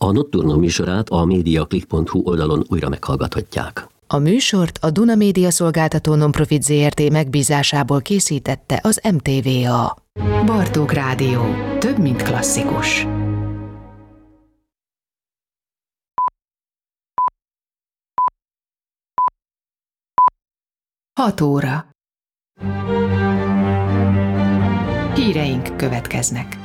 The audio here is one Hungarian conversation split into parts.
A Nocturno műsorát a mediaclick.hu oldalon újra meghallgathatják. A műsort a Duna Média Szolgáltató Nonprofit Zrt. Megbízásából készítette az MTVA. Bartók Rádió. Több, mint klasszikus. Hat óra. Híreink következnek.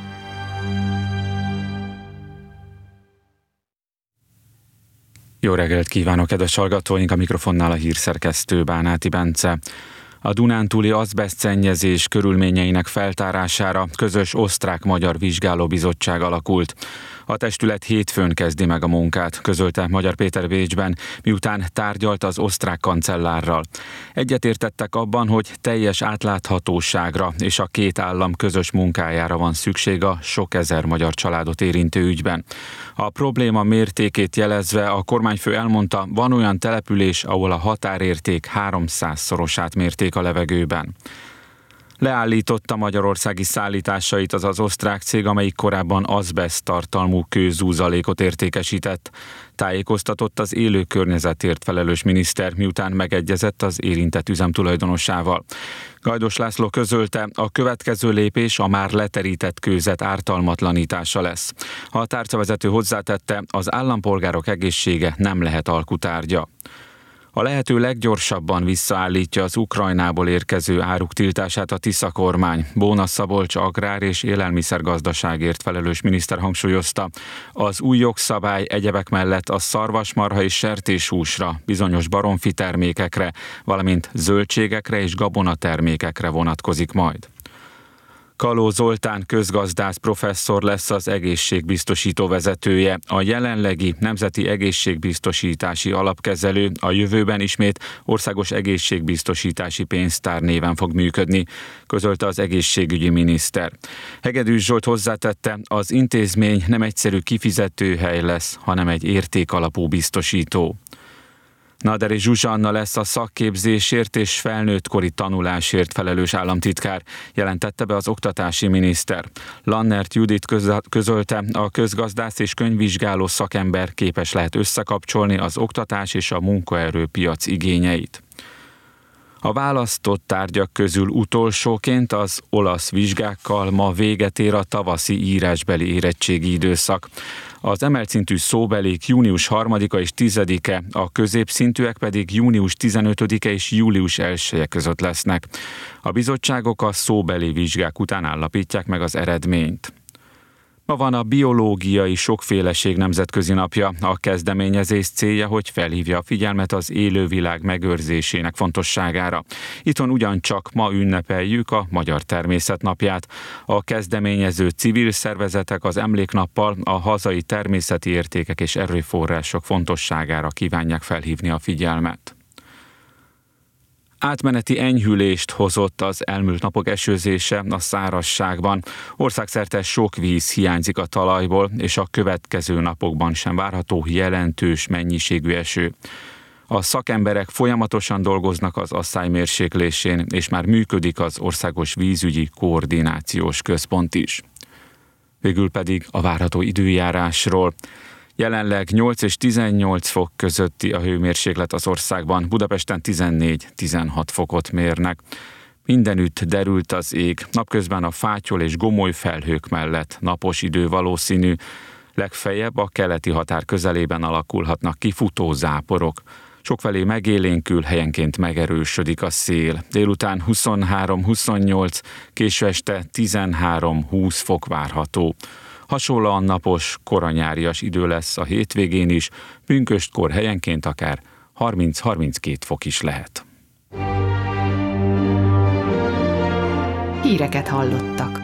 Jó reggelt kívánok, kedves hallgatóink! A mikrofonnál a hírszerkesztő Bánáti Bence. A dunántúli azbesztszennyezés körülményeinek feltárására közös osztrák-magyar vizsgálóbizottság alakult. A testület hétfőn kezdi meg a munkát, közölte Magyar Péter Bécsben, miután tárgyalt az osztrák kancellárral. Egyetértettek abban, hogy teljes átláthatóságra és a két állam közös munkájára van szükség a sok ezer magyar családot érintő ügyben. A probléma mértékét jelezve a kormányfő elmondta, van olyan település, ahol a határérték 300-szorosát mérték a levegőben. Leállította magyarországi szállításait az osztrák cég, amelyik korábban azbeszt tartalmú kőzúzalékot értékesített. Tájékoztatott az élő környezetért felelős miniszter, miután megegyezett az érintett üzem tulajdonosával. Gajdos László közölte, a következő lépés a már leterített kőzet ártalmatlanítása lesz. A tárcavezető hozzátette, az állampolgárok egészsége nem lehet alkutárgya. A lehető leggyorsabban visszaállítja az Ukrajnából érkező áruk tiltását a Tisza kormány. Bóna Szabolcs agrár- és élelmiszergazdaságért felelős miniszter hangsúlyozta, az új jogszabály egyebek mellett a szarvasmarha és sertéshúsra, bizonyos baromfi termékekre, valamint zöldségekre és gabonatermékekre vonatkozik majd. Kaló Zoltán közgazdász professzor lesz az egészségbiztosító vezetője. A jelenlegi Nemzeti Egészségbiztosítási Alapkezelő a jövőben ismét Országos Egészségbiztosítási Pénztár néven fog működni, közölte az egészségügyi miniszter. Hegedűs Zsolt hozzátette, az intézmény nem egyszerű kifizetőhely lesz, hanem egy értékalapú biztosító. Naderi Zsuzsanna lesz a szakképzésért és felnőttkori tanulásért felelős államtitkár, jelentette be az oktatási miniszter. Lannert Judit közölte, a közgazdász és könyvvizsgáló szakember képes lehet összekapcsolni az oktatás és a munkaerőpiac igényeit. A választott tárgyak közül utolsóként az olasz vizsgákkal ma véget ér a tavaszi írásbeli érettségi időszak. Az emelt szintű szóbelik június 3-a és 10-e, a középszintűek pedig június 15-e és július 1-e között lesznek. A bizottságok a szóbeli vizsgák után állapítják meg az eredményt. Ma van a biológiai sokféleség nemzetközi napja. A kezdeményezés célja, hogy felhívja a figyelmet az élővilág megőrzésének fontosságára. Itthon ugyancsak ma ünnepeljük a Magyar Természetnapját. A kezdeményező civil szervezetek az emléknappal a hazai természeti értékek és erőforrások fontosságára kívánják felhívni a figyelmet. Átmeneti enyhülést hozott az elmúlt napok esőzése a szárazságban. Országszerte sok víz hiányzik a talajból, és a következő napokban sem várható jelentős mennyiségű eső. A szakemberek folyamatosan dolgoznak az asszály mérséklésén, és már működik az Országos Vízügyi Koordinációs Központ is. Végül pedig a várható időjárásról. Jelenleg 8 és 18 fok közötti a hőmérséklet az országban, Budapesten 14-16 fokot mérnek. Mindenütt derült az ég, napközben a fátyol és gomoly felhők mellett napos idő valószínű, legfeljebb a keleti határ közelében alakulhatnak ki futózáporok. Sokfelé megélénkül, helyenként megerősödik a szél. Délután 23-28, késő este 13-20 fok várható. Hasonlóan napos, koranyárias idő lesz a hétvégén is, pünköstkor helyenként akár 30-32 fok is lehet. Híreket hallottak.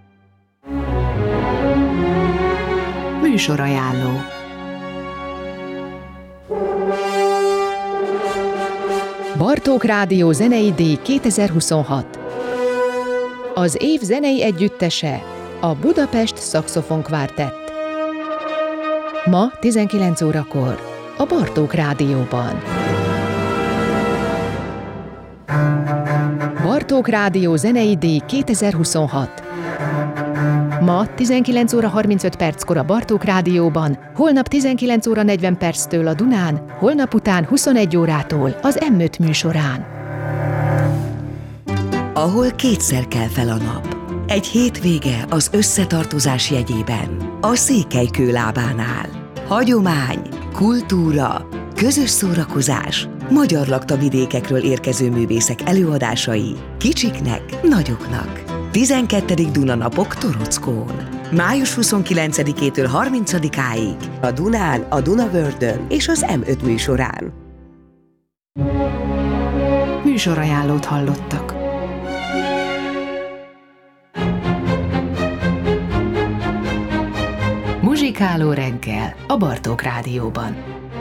Műsorajánló. Bartók Rádió zenei díj 2026. Az év zenei együttese a Budapest Szaxofon Kvártett. Ma 19 órakor a Bartók Rádióban. Bartók Rádió zenei díj 2026. Ma 19 óra 35 perckor a Bartók Rádióban, holnap 19 óra 40 perctől a Dunán, holnap után 21 órától az M5 műsorán. Ahol kétszer kell fel a nap. Egy hétvége az összetartozás jegyében. A Székelykő lábánál. Hagyomány, kultúra, közös szórakozás, magyar laktavidékekről érkező művészek előadásai, kicsiknek, nagyoknak. 12. Dunanapok Torockón. Május 29-től 30-áig a Dunán, a Dunavördön és az M5 műsorán. Műsorajánlót hallottak. Muzsikáló reggel a Bartók Rádióban.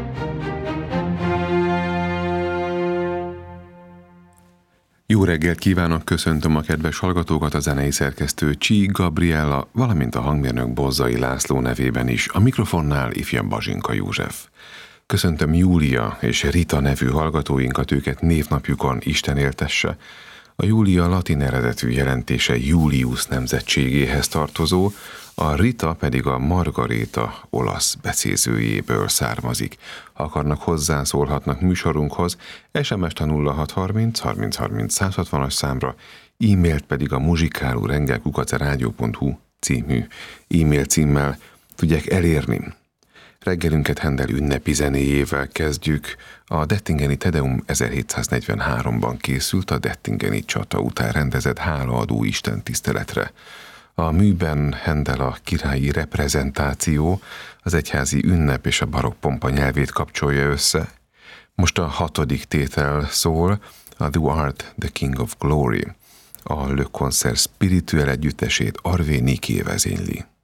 Jó reggelt kívánok, köszöntöm a kedves hallgatókat, a zenei szerkesztő Csík Gabriella, valamint a hangmérnök Bozzai László nevében is, a mikrofonnál ifjabb Bazsinka József. Köszöntöm Júlia és Rita nevű hallgatóinkat, őket névnapjukon Isten éltesse. A Júlia latin eredetű jelentése Julius nemzetségéhez tartozó, a Rita pedig a Margaréta olasz becézőjéből származik. Ha akarnak, hozzászólhatnak műsorunkhoz, SMS-t a 0630 30 30 160-as számra, e-mailt pedig a muzsikálórengel@radio.hu című e-mail címmel tudják elérni. Reggelünket Händel ünnepi zenéjével kezdjük. A Dettingeni Tedeum 1743-ban készült, a Dettingeni csata után rendezett hálaadó Isten tiszteletre. A műben Händel a királyi reprezentáció, az egyházi ünnep és a barokk pompa nyelvét kapcsolja össze. Most a 6. tétel szól, a Thou Art the King of Glory. A Le Concert Spirituel együttesét Arvé Niké vezényli.